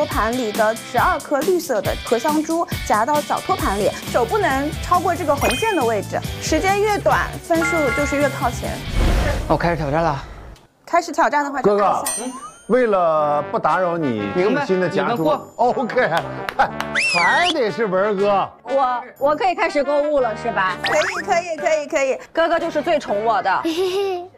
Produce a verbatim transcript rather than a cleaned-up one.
托盘里的十二颗绿色的荷香珠夹到小托盘里，手不能超过这个横线的位置，时间越短，分数就是越靠前。 我开始挑战了。 开始挑战的话， 哥哥，为了不打扰你明白细心的夹珠 ，OK， 还得是文哥。 我我可以开始购物了是吧？ 可以可以可以可以， 哥哥就是最宠我的。